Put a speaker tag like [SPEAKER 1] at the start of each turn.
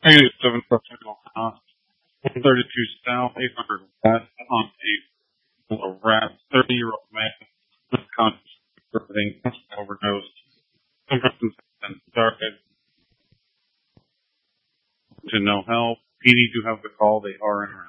[SPEAKER 1] Negative 7 Tropical Cost, 132 South, 800 West, on a rat, 30-year-old man, unconscious, breathing, overdose. Some persons have been started to no help. PD do have the call. They are in